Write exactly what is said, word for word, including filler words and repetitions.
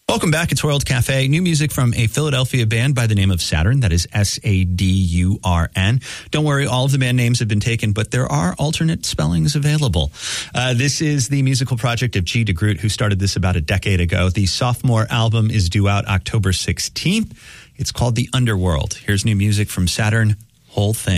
Welcome back. It's World Cafe. New music from a Philadelphia band by the name of Saturn. That is S A D U R N. Don't worry, all of the band names have been taken, but there are alternate spellings available. Uh, this is the musical project of G. DeGroot, who started this about a decade ago. The sophomore album is due out October sixteenth. It's called The Underworld. Here's new music from Saturn, Whole Thing.